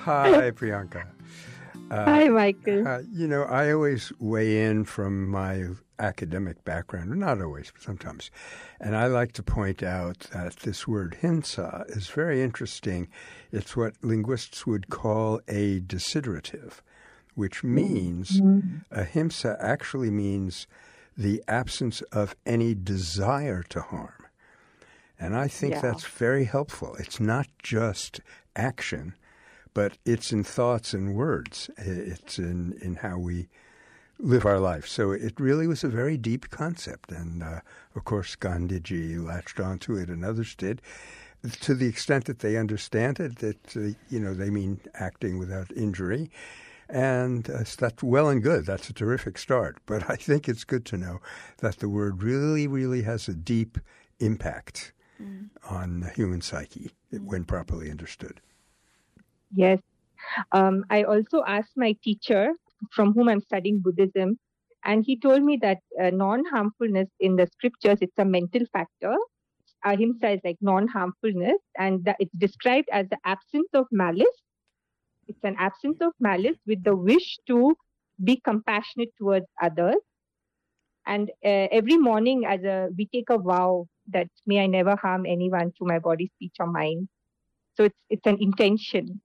Hi, Priyanka. Hi, Michael. I always weigh in from my academic background, not always, but sometimes. And I like to point out that this word himsa is very interesting. It's what linguists would call a desiderative, which means ahimsa actually means the absence of any desire to harm. And I think that's very helpful. It's not just action, but it's in thoughts and words. It's in how we live our life. So it really was a very deep concept. And, of course, Gandhiji latched onto it and others did. To the extent that they understand it, that, they mean acting without injury. And that's well and good. That's a terrific start. But I think it's good to know that the word really, really has a deep impact on the human psyche when properly understood. Yes. I also asked my teacher from whom I'm studying Buddhism, and he told me that non-harmfulness in the scriptures, it's a mental factor. Ahimsa is like non-harmfulness, and that it's described as the absence of malice. It's an absence of malice with the wish to be compassionate towards others. And every morning we take a vow that may I never harm anyone through my body, speech, or mind. So it's an intention.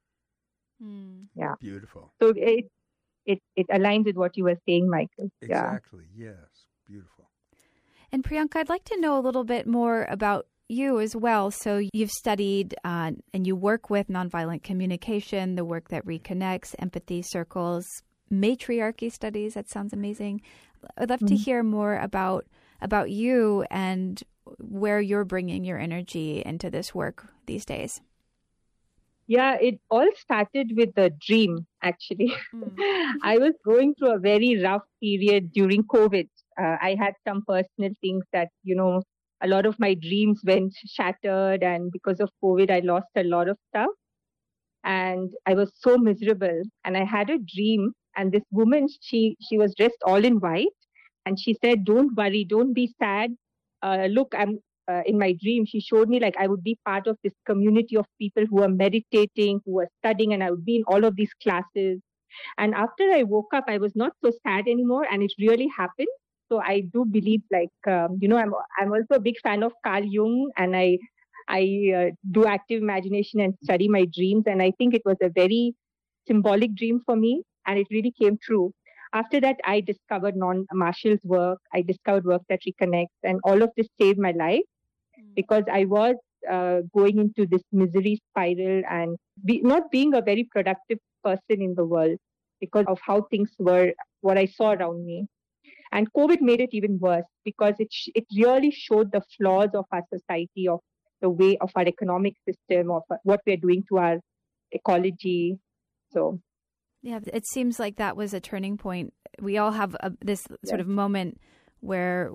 Yeah. Beautiful. So it aligns with what you were saying, Michael. Exactly. Yes. Beautiful. And Priyanka, I'd like to know a little bit more about you as well. So you've studied and you work with nonviolent communication, the work that reconnects, empathy circles, matriarchy studies. That sounds amazing. I'd love to hear more about you and where you're bringing your energy into this work these days. Yeah, it all started with a dream, actually. I was going through a very rough period during COVID. I had some personal things that, a lot of my dreams went shattered, and because of COVID, I lost a lot of stuff. And I was so miserable. And I had a dream, and this woman, she was dressed all in white. And she said, "Don't worry, don't be sad. Look, I'm in my dream." She showed me like I would be part of this community of people who are meditating, who are studying, and I would be in all of these classes. And after I woke up, I was not so sad anymore, and it really happened. So I do believe, I'm also a big fan of Carl Jung, and I do active imagination and study my dreams. And I think it was a very symbolic dream for me, and it really came true. After that, I discovered Marshall's work. I discovered work that reconnects, and all of this saved my life because I was going into this misery spiral and not being a very productive person in the world because of how things were, what I saw around me. And COVID made it even worse because it really showed the flaws of our society, of the way of our economic system, of what we're doing to our ecology. So. Yeah, it seems like that was a turning point. We all have this sort of moment where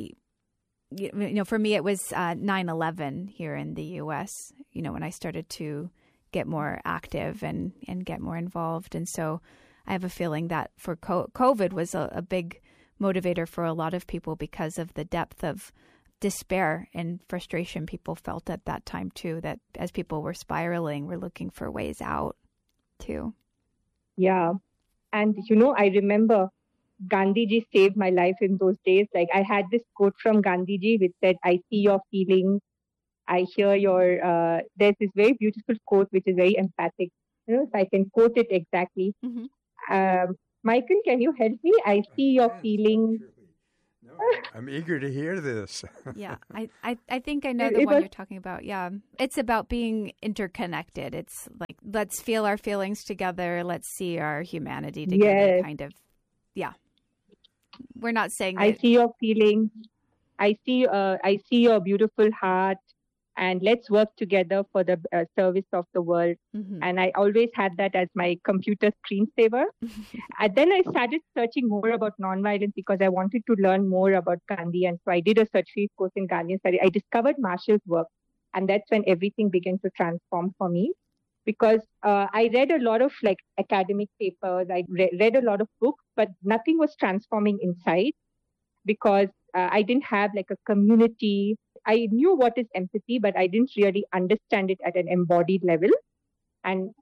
for me, it was 9/11 here in the U.S., when I started to get more active and get more involved. And so I have a feeling that for COVID was a big motivator for a lot of people because of the depth of despair and frustration people felt at that time, too, that as people were spiraling, we're looking for ways out, too. Yeah. And, I remember Gandhiji saved my life in those days. Like I had this quote from Gandhiji which said, "I see your feelings. I hear your," there's this very beautiful quote which is very empathic. If I can quote it exactly. Michael, can you help me? "I see your feelings." No, I'm eager to hear this. Yeah, I think I know the one you're talking about. Yeah, it's about being interconnected. It's like, let's feel our feelings together. Let's see our humanity together, kind of. Yeah. We're not saying that. I see your feelings. I see your beautiful heart. And let's work together for the service of the world. And I always had that as my computer screensaver. And then I started searching more about nonviolence because I wanted to learn more about Gandhi. And so I did a certificate course in Gandhian study. I discovered Marshall's work. And that's when everything began to transform for me. Because I read a lot of academic papers. I read a lot of books, but nothing was transforming inside because I didn't have a community. I knew what is empathy, but I didn't really understand it at an embodied level. And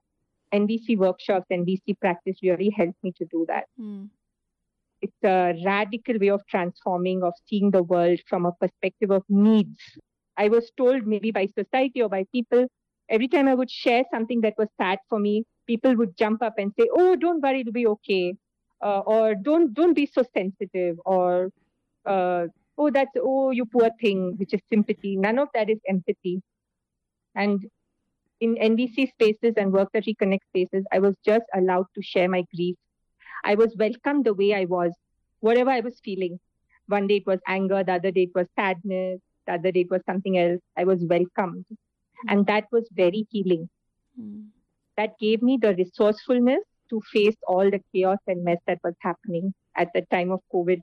NVC workshops, NVC practice really helped me to do that. It's a radical way of transforming, of seeing the world from a perspective of needs. I was told maybe by society or by people, every time I would share something that was sad for me, people would jump up and say, "Oh, don't worry, it'll be okay," or "Don't be so sensitive," or "Oh, you poor thing," which is sympathy. None of that is empathy. And in NVC spaces and Work That Reconnect spaces, I was just allowed to share my grief. I was welcomed the way I was, whatever I was feeling. One day it was anger, the other day it was sadness, the other day it was something else. I was welcomed. And that was very healing. That gave me the resourcefulness to face all the chaos and mess that was happening at the time of COVID.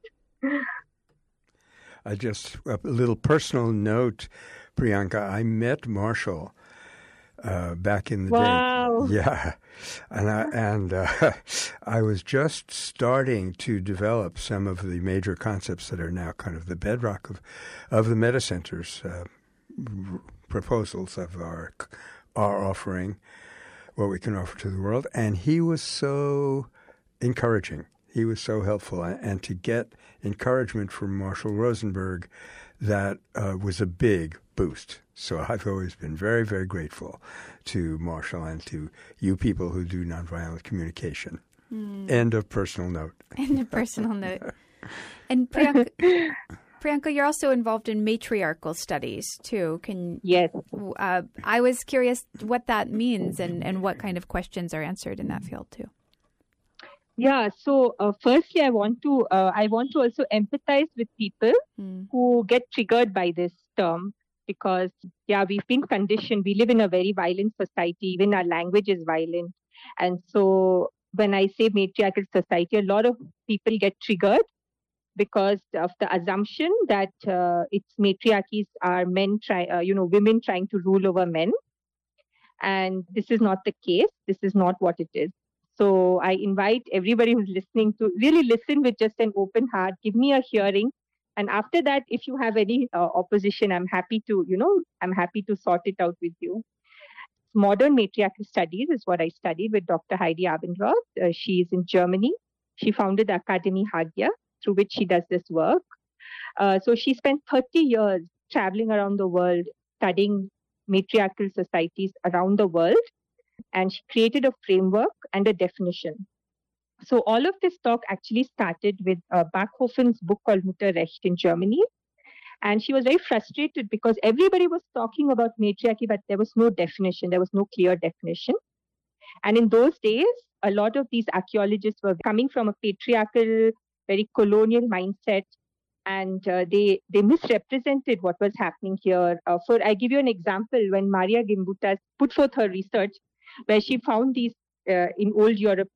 Just a little personal note, Priyanka. I met Marshall back in the day. Yeah. And I was just starting to develop some of the major concepts that are now kind of the bedrock of the Meta-Center's proposals of our offering, what we can offer to the world. And he was so encouraging. He was so helpful. And to get encouragement from Marshall Rosenberg, that was a big boost. So I've always been very, very grateful to Marshall and to you people who do nonviolent communication. End of personal note. End of personal note. And Priyanka, you're also involved in matriarchal studies too. Yes. I was curious what that means and what kind of questions are answered in that field too. Yeah. So firstly, I want to also empathize with people who get triggered by this term, because we've been conditioned. We live in a very violent society. Even our language is violent, and so when I say matriarchal society, a lot of people get triggered because of the assumption that its matriarchies are women trying to rule over men, and this is not the case. This is not what it is. So I invite everybody who's listening to really listen with just an open heart. Give me a hearing, and after that, if you have any opposition, I'm happy to sort it out with you. Modern matriarchal studies is what I studied with Dr. Heidi Abendroth. She is in Germany. She founded the Akademie Hagia, through which she does this work. So she spent 30 years traveling around the world, studying matriarchal societies around the world. And she created a framework and a definition. So all of this talk actually started with Bachhofen's book called Mutterrecht in Germany. And she was very frustrated because everybody was talking about matriarchy, but there was no definition. There was no clear definition. And in those days, a lot of these archaeologists were coming from a patriarchal, very colonial mindset. And they misrepresented what was happening here. I give you an example. When Maria Gimbutas put forth her research, where she found these in old Europe,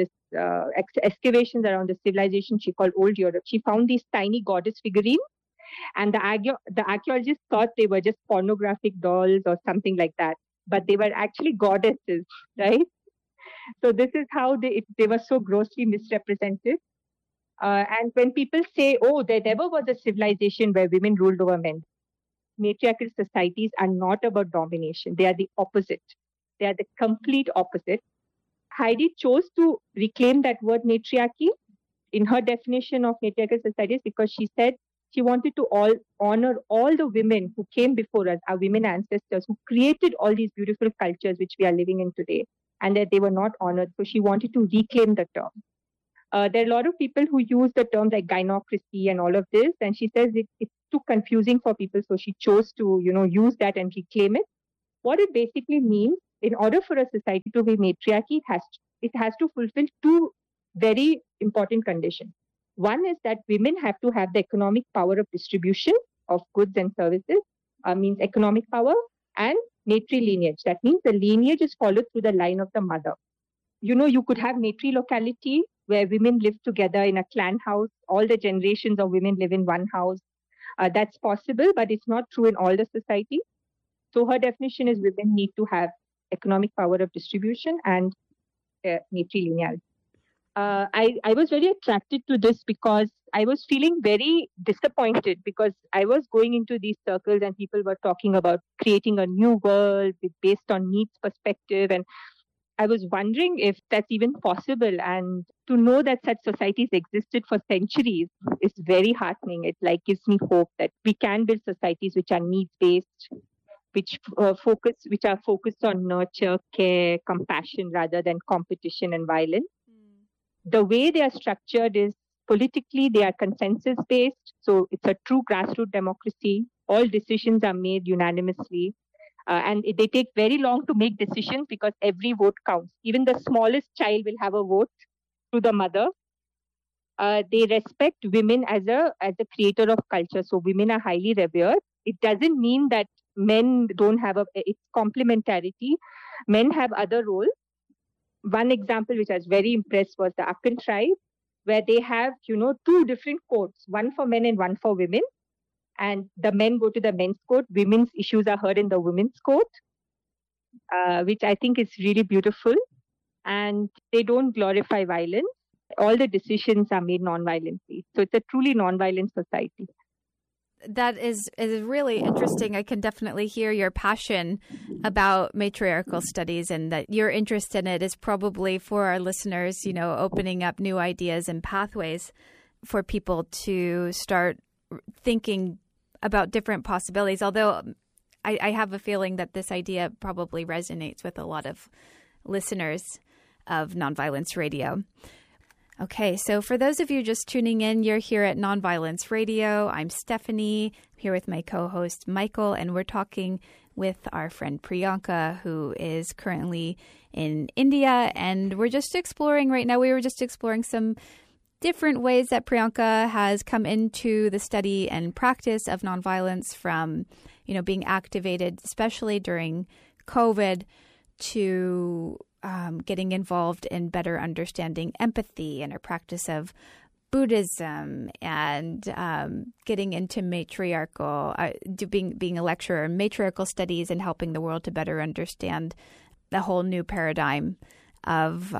excavations around the civilization she called Old Europe. She found these tiny goddess figurines, and the archaeologists thought they were just pornographic dolls or something like that, but they were actually goddesses, right? So this is how they were so grossly misrepresented. And when people say, "Oh, there never was a civilization where women ruled over men," matriarchal societies are not about domination. They are the opposite. They are the complete opposite. Heidi chose to reclaim that word matriarchy in her definition of matriarchal societies because she said she wanted to honor all the women who came before us, our women ancestors who created all these beautiful cultures which we are living in today, and that they were not honored. So she wanted to reclaim the term. There are a lot of people who use the term like gynocracy and all of this, and she says it's too confusing for people, so she chose to use that and reclaim it. What it basically means, in order for a society to be matriarchy, it has to fulfill two very important conditions. One is that women have to have the economic power of distribution of goods and services, means economic power, and matrilineage. That means the lineage is followed through the line of the mother. You could have matrilocality where women live together in a clan house. All the generations of women live in one house. That's possible, but it's not true in all the society. So her definition is women need to have economic power of distribution and matrilineality. I was very attracted to this because I was feeling very disappointed because I was going into these circles and people were talking about creating a new world based on needs perspective. And I was wondering if that's even possible. And to know that such societies existed for centuries is very heartening. It gives me hope that we can build societies which are needs-based, which are focused on nurture, care, compassion rather than competition and violence. The way they are structured is politically, they are consensus-based. So it's a true grassroots democracy. All decisions are made unanimously. And they take very long to make decisions because every vote counts. Even the smallest child will have a vote through the mother. They respect women as a creator of culture. So women are highly revered. It doesn't mean that men don't have it's complementarity. Men have other roles. One example which I was very impressed was the Akan tribe, where they have, two different courts, one for men and one for women. And the men go to the men's court. Women's issues are heard in the women's court, which I think is really beautiful. And they don't glorify violence. All the decisions are made non-violently. So it's a truly non-violent society. That is really interesting. I can definitely hear your passion about matriarchal studies, and that your interest in it is probably for our listeners, opening up new ideas and pathways for people to start thinking about different possibilities. Although I have a feeling that this idea probably resonates with a lot of listeners of Nonviolence Radio. Okay, so for those of you just tuning in, you're here at Nonviolence Radio. I'm Stephanie, here with my co-host Michael, and we're talking with our friend Priyanka, who is currently in India. And we were just exploring some different ways that Priyanka has come into the study and practice of nonviolence, from, being activated, especially during COVID, to getting involved in better understanding empathy and her practice of Buddhism, and getting into matriarchal, being a lecturer in matriarchal studies and helping the world to better understand the whole new paradigm of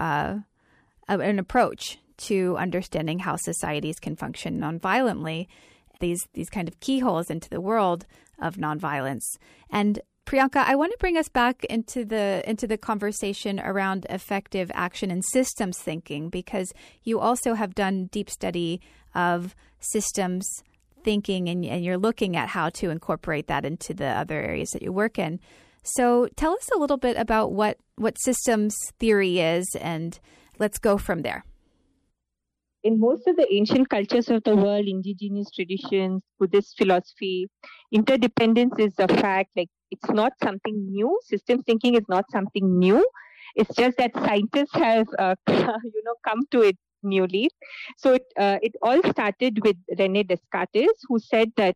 an approach to understanding how societies can function nonviolently, these kind of keyholes into the world of nonviolence. And Priyanka, I want to bring us back into the conversation around effective action and systems thinking, because you also have done deep study of systems thinking, and you're looking at how to incorporate that into the other areas that you work in. So tell us a little bit about what systems theory is, and let's go from there. In most of the ancient cultures of the world, indigenous traditions, Buddhist philosophy, interdependence is a fact. It's not something new. Systems thinking is not something new. It's just that scientists have, come to it newly. So it all started with René Descartes, who said that,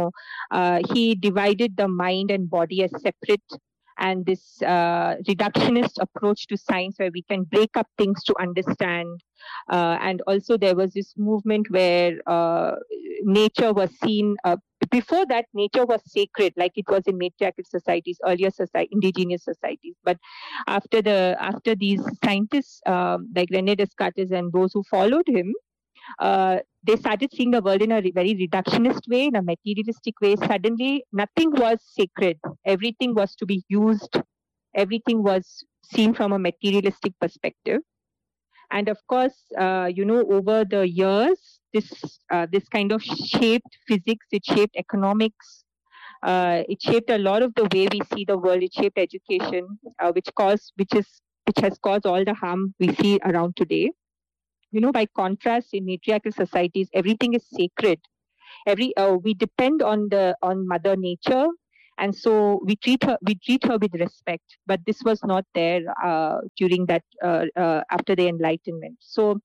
he divided the mind and body as separate, and this reductionist approach to science where we can break up things to understand. And also there was this movement where nature was seen, before that nature was sacred, like it was in matriarchal societies, earlier indigenous societies. But after these scientists like René Descartes and those who followed him, they started seeing the world in a very reductionist way, in a materialistic way. Suddenly, nothing was sacred. Everything was to be used. Everything was seen from a materialistic perspective. And of course, over the years, this kind of shaped physics. It shaped economics. It shaped a lot of the way we see the world. It shaped education, which has caused all the harm we see around today. By contrast, in matriarchal societies, everything is sacred. We depend on Mother Nature, and so we treat her with respect. But this was not there during that after the Enlightenment. So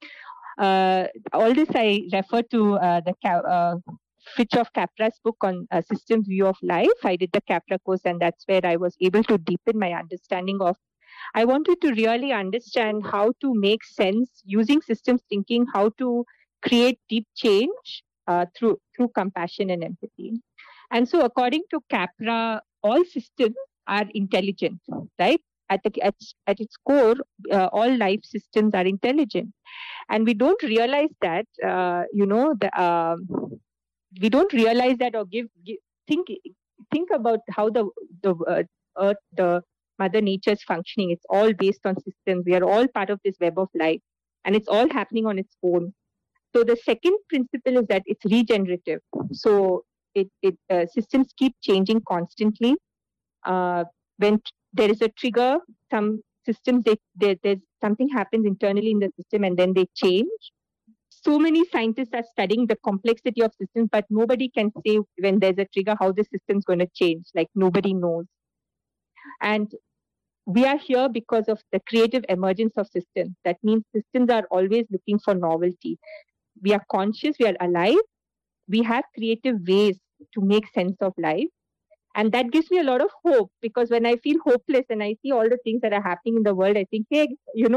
all this I refer to the Fritjof Capra's book on Systems View of Life. I did the Capra course, and that's where I was able to deepen my understanding of. I wanted to really understand how to make sense using systems thinking, how to create deep change through compassion and empathy. And so according to Capra, all systems are intelligent, right? At its core, all life systems are intelligent. And we don't realize that, we don't realize that, or think about how the earth, the Mother Nature's functioning. It's all based on systems. We are all part of this web of life, and it's all happening on its own. So the second principle is that it's regenerative. So systems keep changing constantly. When there is a trigger, some systems, there's something happens internally in the system and then they change. So many scientists are studying the complexity of systems, but nobody can say when there's a trigger how the system's going to change. Like nobody knows. And we are here because of the creative emergence of systems. That means systems are always looking for novelty. We are conscious, we are alive. We have creative ways to make sense of life. And that gives me a lot of hope, because when I feel hopeless and I see all the things that are happening in the world, I think, hey,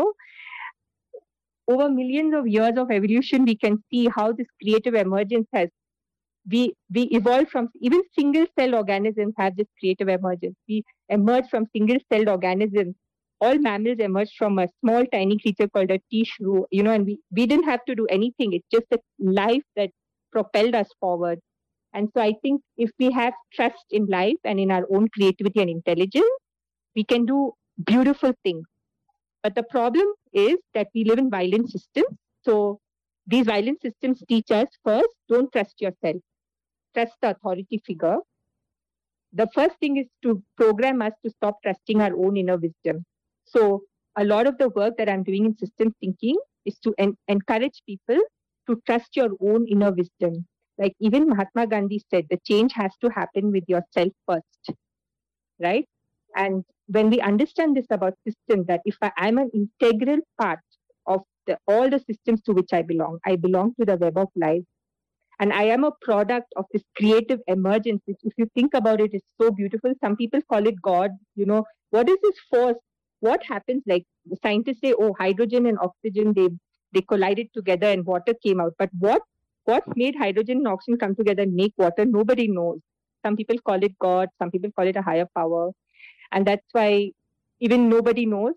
over millions of years of evolution, we can see how this creative emergence has, we evolved from, even single-celled organisms have this creative emergence. We emerged from single-celled organisms. All mammals emerged from a small, tiny creature called a tea shrew, and we didn't have to do anything. It's just a life that propelled us forward. And so I think if we have trust in life and in our own creativity and intelligence, we can do beautiful things. But the problem is that we live in violent systems. So these violent systems teach us, first, don't trust yourself. Trust the authority figure. The first thing is to program us to stop trusting our own inner wisdom. So a lot of the work that I'm doing in systems thinking is to encourage people to trust your own inner wisdom. Like even Mahatma Gandhi said, the change has to happen with yourself first, right? And when we understand this about systems, that if I'm an integral part of all the systems to which I belong to the web of life, and I am a product of this creative emergence, which if you think about it, is so beautiful. Some people call it God. What is this force? What happens? Like the scientists say, hydrogen and oxygen, they collided together and water came out. But what made hydrogen and oxygen come together and make water? Nobody knows. Some people call it God. Some people call it a higher power. And that's why even nobody knows,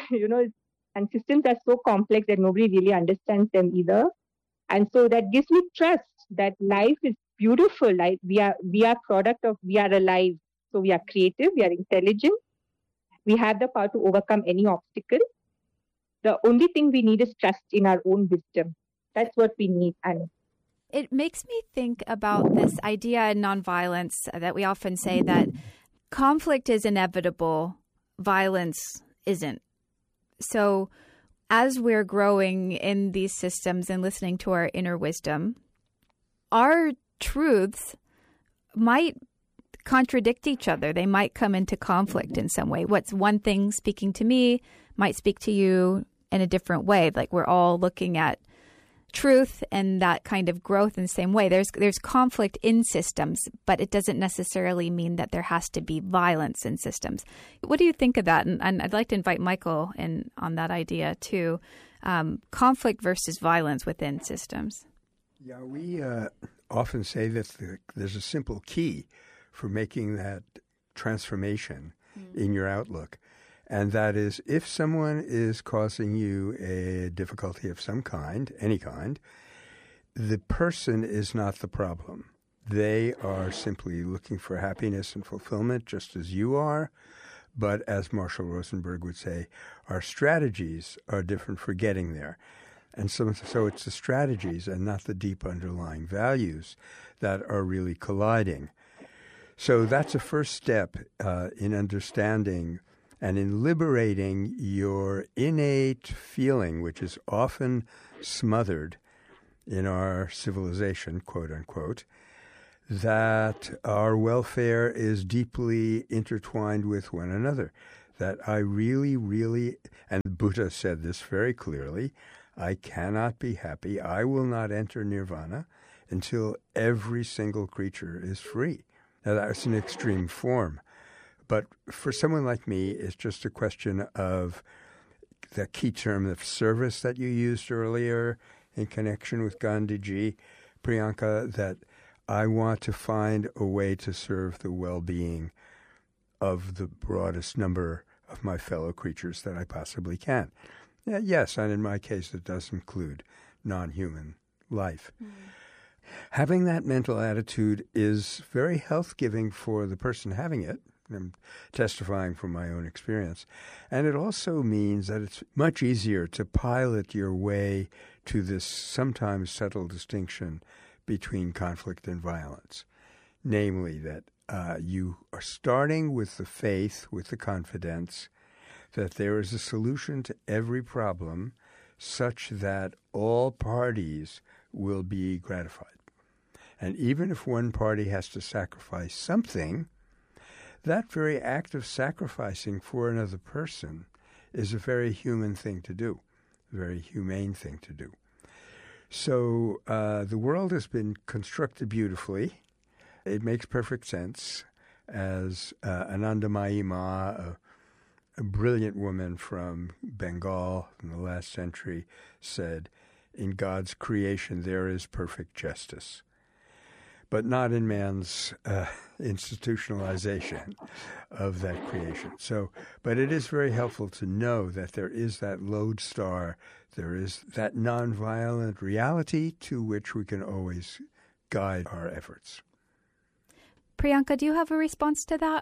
and systems are so complex that nobody really understands them either. And so that gives me trust that life is beautiful. Like we are product of, we are alive. So we are creative, we are intelligent. We have the power to overcome any obstacle. The only thing we need is trust in our own wisdom. That's what we need. And it makes me think about this idea in nonviolence that we often say that conflict is inevitable, violence isn't. So as we're growing in these systems and listening to our inner wisdom, our truths might contradict each other. They might come into conflict in some way. What's one thing speaking to me might speak to you in a different way. Like we're all looking at truth and that kind of growth in the same way. There's conflict in systems, but it doesn't necessarily mean that there has to be violence in systems. What do you think of that? And I'd like to invite Michael in on that idea too. Conflict versus violence within systems. Yeah, we often say that there's a simple key for making that transformation in your outlook. And that is, if someone is causing you a difficulty of some kind, any kind, the person is not the problem. They are simply looking for happiness and fulfillment, just as you are. But as Marshall Rosenberg would say, our strategies are different for getting there. And so it's the strategies and not the deep underlying values that are really colliding. So that's a first step in understanding and in liberating your innate feeling, which is often smothered in our civilization, quote unquote, that our welfare is deeply intertwined with one another. That I really, really, and Buddha said this very clearly, I cannot be happy, I will not enter nirvana until every single creature is free. Now that's an extreme form. But for someone like me, it's just a question of the key term of service that you used earlier in connection with Gandhiji, Priyanka, that I want to find a way to serve the well-being of the broadest number of my fellow creatures that I possibly can. Yes, and in my case, it does include non-human life. Having that mental attitude is very health-giving for the person having it, I'm testifying from my own experience. And it also means that it's much easier to pilot your way to this sometimes subtle distinction between conflict and violence. Namely, that you are starting with the faith, with the confidence, that there is a solution to every problem such that all parties will be gratified. And even if one party has to sacrifice something, that very act of sacrificing for another person is a very human thing to do, a very humane thing to do. So the world has been constructed beautifully. It makes perfect sense. As Anandamayi Ma, a brilliant woman from Bengal in the last century, said, in God's creation there is perfect justice, but not in man's institutionalization of that creation. So, but it is very helpful to know that there is that lodestar, there is that nonviolent reality to which we can always guide our efforts. Priyanka, do you have a response to that?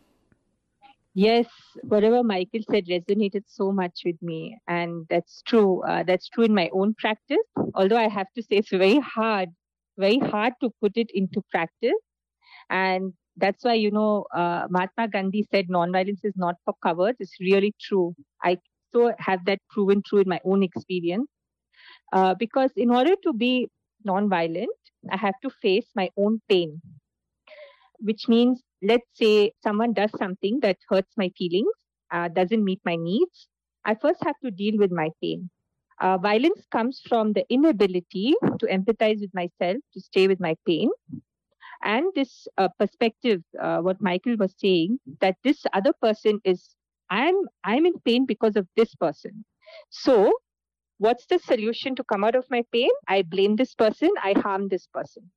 Yes, whatever Michael said resonated so much with me. And that's true. That's true in my own practice. Although I have to say it's very hard to put it into practice. And that's why, Mahatma Gandhi said nonviolence is not for cowards. It's really true. I so have that proven true in my own experience. Because in order to be nonviolent, I have to face my own pain. Which means, let's say someone does something that hurts my feelings, doesn't meet my needs. I first have to deal with my pain. Violence comes from the inability to empathize with myself, to stay with my pain. And this perspective, what Michael was saying, that this other person is, I'm in pain because of this person. So what's the solution to come out of my pain? I blame this person, I harm this person.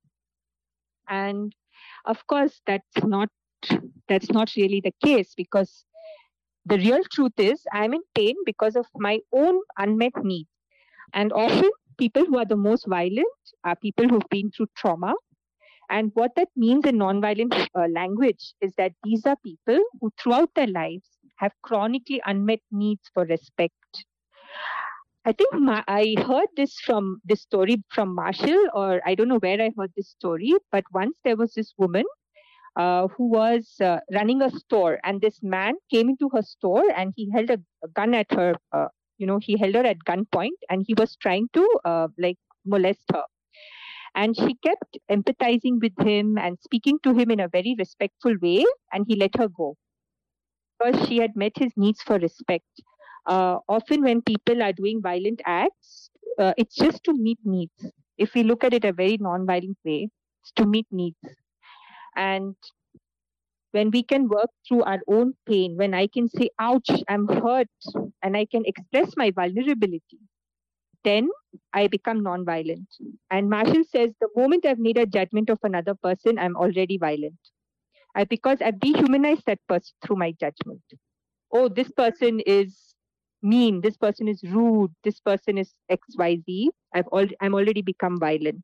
And of course, that's not really the case, because the real truth is I'm in pain because of my own unmet needs. And often people who are the most violent are people who've been through trauma. And what that means in nonviolent language is that these are people who throughout their lives have chronically unmet needs for respect. I think I heard this story from Marshall, or I don't know where I heard this story, but once there was this woman who was running a store, and this man came into her store and he held a gun at her, he held her at gunpoint and he was trying to molest her. And she kept empathizing with him and speaking to him in a very respectful way, and he let her go because she had met his needs for respect. Often when people are doing violent acts, it's just to meet needs. If we look at it a very non-violent way, it's to meet needs. And when we can work through our own pain, when I can say, ouch, I'm hurt, and I can express my vulnerability, then I become non-violent. And Marshall says, the moment I've made a judgment of another person, I'm already violent. Because I've dehumanized that person through my judgment. Oh, this person is mean, this person is rude, this person is XYZ, I'm already become violent.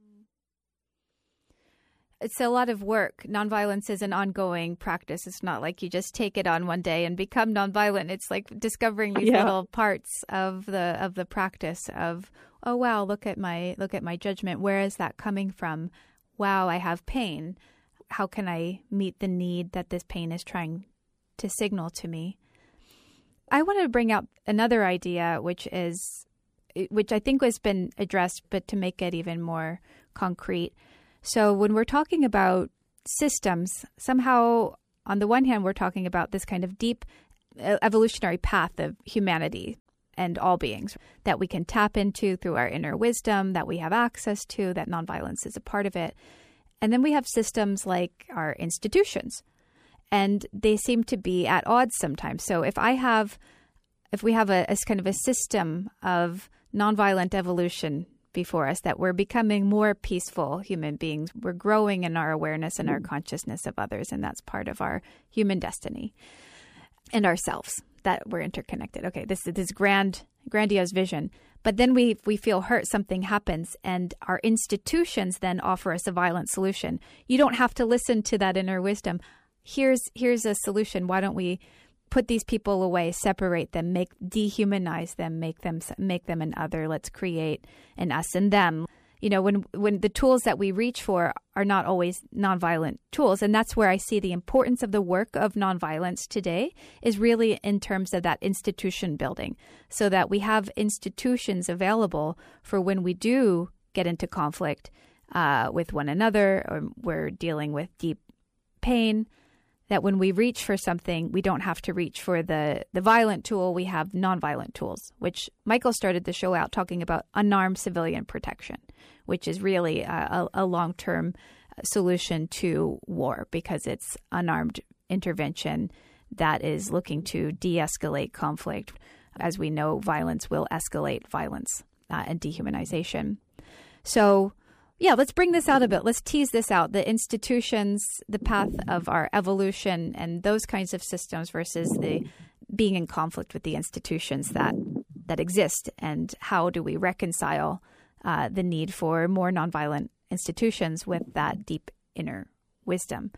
It's a lot of work. Nonviolence is an ongoing practice. It's not like you just take it on one day and become nonviolent. It's like discovering these little parts of the practice of, oh wow, look at my judgment. Where is that coming from? Wow, I have pain. How can I meet the need that this pain is trying to signal to me? I want to bring up another idea, which I think has been addressed, but to make it even more concrete. So when we're talking about systems, somehow on the one hand, we're talking about this kind of deep evolutionary path of humanity and all beings that we can tap into through our inner wisdom, that we have access to, that nonviolence is a part of it. And then we have systems like our institutions. And they seem to be at odds sometimes. So if we have a kind of a system of nonviolent evolution before us, that we're becoming more peaceful human beings, we're growing in our awareness and our consciousness of others, and that's part of our human destiny and ourselves, that we're interconnected. Okay, this grandiose vision. But then we feel hurt, something happens, and our institutions then offer us a violent solution. You don't have to listen to that inner wisdom. here's a solution. Why don't we put these people away, separate them, dehumanize them, make them an other. Let's create an us and them. You know, when the tools that we reach for are not always nonviolent tools. And that's where I see the importance of the work of nonviolence today is really in terms of that institution building, so that we have institutions available for when we do get into conflict with one another, or we're dealing with deep pain, that when we reach for something, we don't have to reach for the violent tool. We have nonviolent tools, which Michael started the show out talking about unarmed civilian protection, which is really a long-term solution to war, because it's unarmed intervention that is looking to de-escalate conflict. As we know, violence will escalate violence and dehumanization. So, yeah, let's bring this out a bit. Let's tease this out. The institutions, the path of our evolution, and those kinds of systems versus the being in conflict with the institutions that exist. And how do we reconcile the need for more nonviolent institutions with that deep inner wisdom?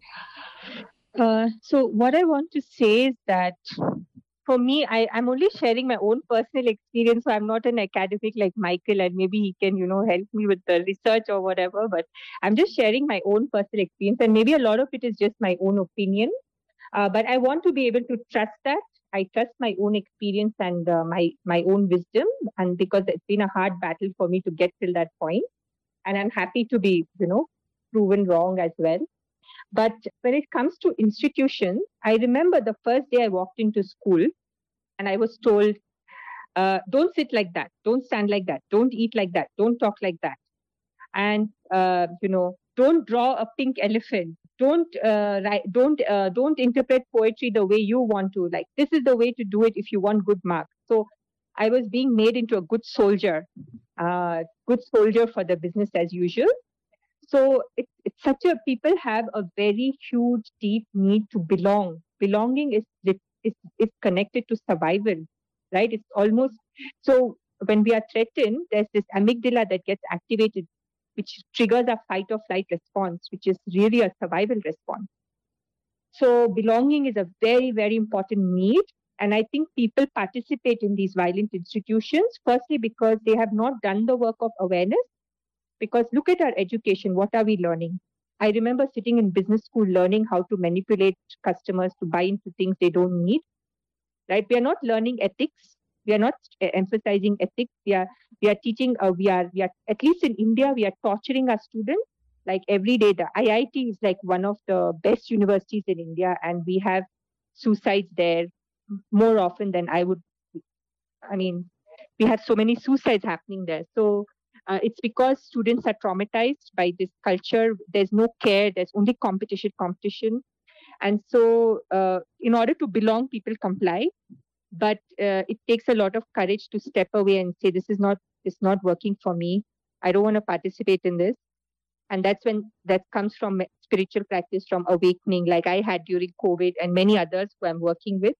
So what I want to say is that for me, I'm only sharing my own personal experience. So I'm not an academic like Michael, and maybe he can, help me with the research or whatever. But I'm just sharing my own personal experience, and maybe a lot of it is just my own opinion. But I want to be able to trust that. I trust my own experience and my own wisdom, and because it's been a hard battle for me to get till that point, and I'm happy to be, proven wrong as well. But when it comes to institutions, I remember the first day I walked into school and I was told, don't sit like that, don't stand like that, don't eat like that, don't talk like that. And, don't draw a pink elephant, don't interpret poetry the way you want to. Like, this is the way to do it if you want good marks. So I was being made into a good soldier for the business as usual. So it's such people have a very huge, deep need to belong. Belonging is connected to survival, right? It's almost, so when we are threatened, there's this amygdala that gets activated, which triggers a fight or flight response, which is really a survival response. So belonging is a very, very important need. And I think people participate in these violent institutions, firstly, because they have not done the work of awareness. Because look at our education, what are we learning? I remember sitting in business school learning how to manipulate customers to buy into things they don't need, right? We are not learning ethics. We are not emphasizing ethics. We are teaching, we are at least in India, we are torturing our students like every day. The IIT is like one of the best universities in India, and we have suicides there more often than we have so many suicides happening there. So it's because students are traumatized by this culture. There's no care. There's only competition. And so in order to belong, people comply. But it takes a lot of courage to step away and say, this is not working for me. I don't want to participate in this. And that's when that comes from spiritual practice, from awakening, like I had during COVID and many others who I'm working with.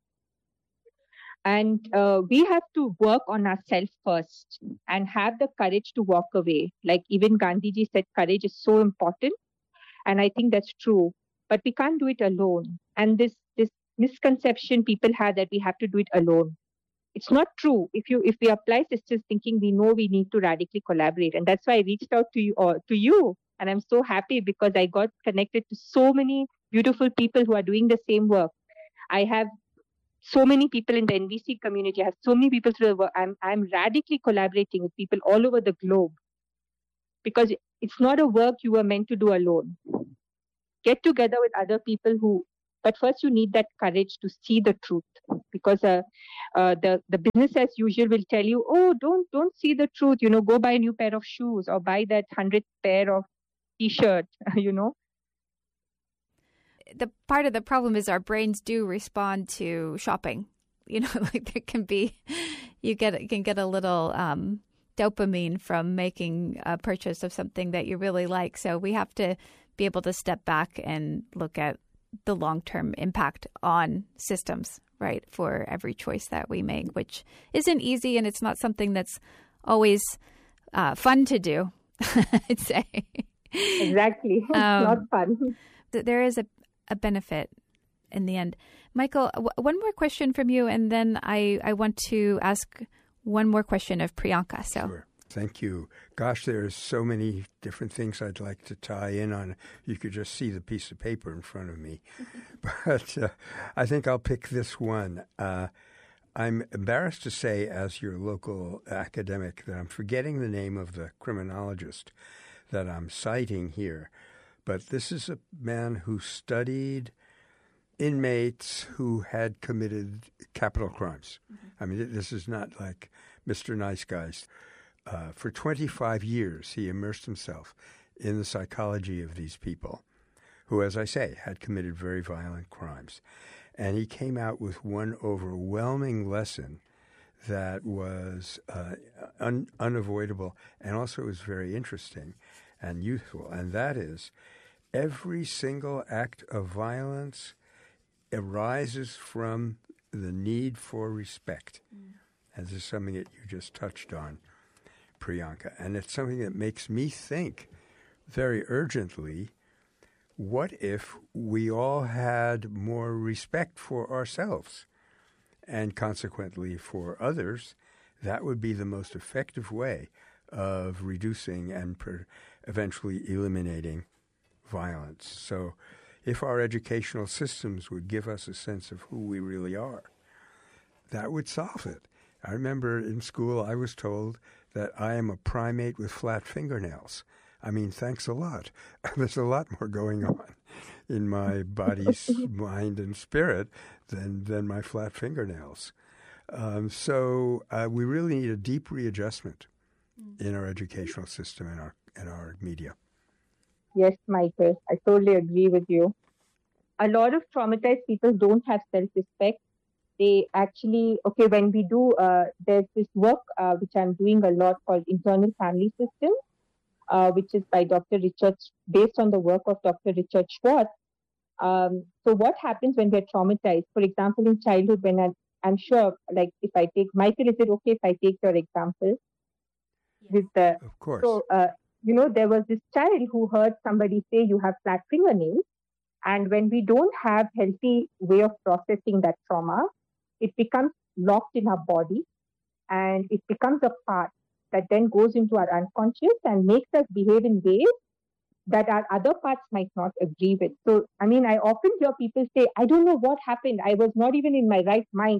And we have to work on ourselves first and have the courage to walk away. Like even Gandhiji said, courage is so important. And I think that's true. But we can't do it alone. And this misconception people have that we have to do it alone. It's not true. If we apply systems thinking, we know we need to radically collaborate. And that's why I reached out to you. And I'm so happy because I got connected to so many beautiful people who are doing the same work. I have so many people in the NVC community. I have so many people through the work. I'm radically collaborating with people all over the globe because it's not a work you were meant to do alone. Get together with other people but first you need that courage to see the truth, because the business as usual will tell you, oh, don't see the truth, go buy a new pair of shoes or buy that 100th pair of t-shirt, The part of the problem is our brains do respond to shopping. Like there can be, you can get a little dopamine from making a purchase of something that you really like. So we have to be able to step back and look at the long-term impact on systems, right, for every choice that we make, which isn't easy, and it's not something that's always fun to do, I'd say. Exactly. It's not fun. There is a benefit in the end. Michael, one more question from you, and then I want to ask one more question of Priyanka. So. Sure. Thank you. Gosh, there's so many different things I'd like to tie in on. You could just see the piece of paper in front of me. But I think I'll pick this one. I'm embarrassed to say, as your local academic, that I'm forgetting the name of the criminologist that I'm citing here. But this is a man who studied inmates who had committed capital crimes. Mm-hmm. I mean, this is not like Mr. Nice Guys. For 25 years, he immersed himself in the psychology of these people who, as I say, had committed very violent crimes. And he came out with one overwhelming lesson that was unavoidable and also was very interesting and useful. And that is, every single act of violence arises from the need for respect. And this is something that you just touched on, Priyanka. And it's something that makes me think very urgently, what if we all had more respect for ourselves and consequently for others? That would be the most effective way of reducing and eventually eliminating violence. So if our educational systems would give us a sense of who we really are, that would solve it. I remember in school I was told that I am a primate with flat fingernails. I mean, thanks a lot. There's a lot more going on in my body's mind and spirit than my flat fingernails. So we really need a deep readjustment in our educational system and our media. Yes, Michael, I totally agree with you. A lot of traumatized people don't have self-respect. They actually, when we do, there's this work which I'm doing a lot called Internal Family System, which is by Dr. Richard, based on the work of Dr. Richard Schwartz. So what happens when we're traumatized? For example, in childhood, when I'm sure, like if I take, Michael, is it okay if I take your example? With the, of course. So, there was this child who heard somebody say you have flat fingernails. And when we don't have healthy way of processing that trauma, it becomes locked in our body and it becomes a part that then goes into our unconscious and makes us behave in ways that our other parts might not agree with. So, I mean, I often hear people say, I don't know what happened. I was not even in my right mind.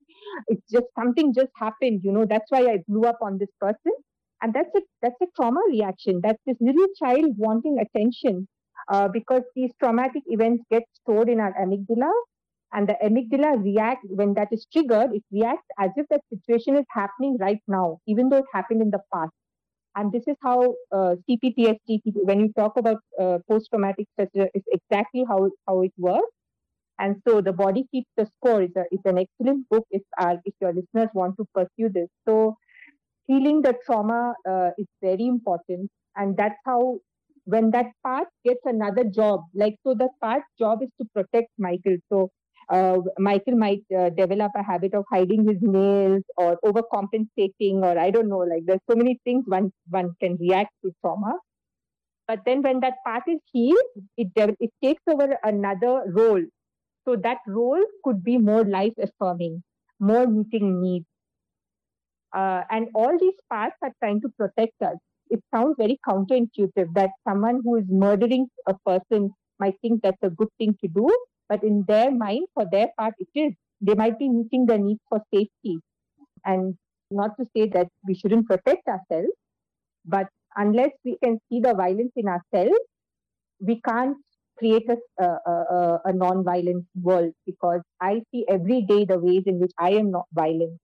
Something just happened. That's why I blew up on this person. And that's a trauma reaction. That's this little child wanting attention because these traumatic events get stored in our amygdala. And the amygdala reacts, when that is triggered, it reacts as if that situation is happening right now, even though it happened in the past. And this is how CPTSD, when you talk about post-traumatic stress, is exactly how it works. And so The Body Keeps the Score is an excellent book if your listeners want to pursue this. So healing the trauma is very important. And that's how, when that part gets another job, that part's job is to protect Michael. So Michael might develop a habit of hiding his nails or overcompensating, or I don't know, there's so many things one can react to trauma. But then when that part is healed, it takes over another role. So that role could be more life-affirming, more meeting needs. And all these parts are trying to protect us. It sounds very counterintuitive that someone who is murdering a person might think that's a good thing to do. But in their mind, for their part, it is. They might be meeting the need for safety. And not to say that we shouldn't protect ourselves, but unless we can see the violence in ourselves, we can't create a non-violent world, because I see every day the ways in which I am not violent.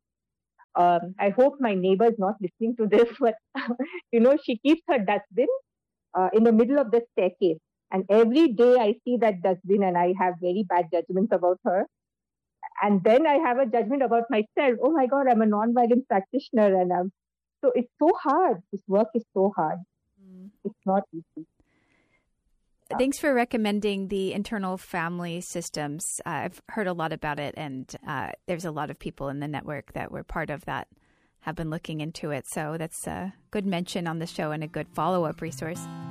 I hope my neighbor is not listening to this, but she keeps her dustbin in the middle of the staircase. And every day I see that dustbin and I have very bad judgments about her. And then I have a judgment about myself. Oh my God, I'm a non-violent practitioner. So it's so hard. This work is so hard. It's not easy. Thanks for recommending the Internal Family Systems. I've heard a lot about it, and there's a lot of people in the network that were part of that have been looking into it. So that's a good mention on the show and a good follow-up resource.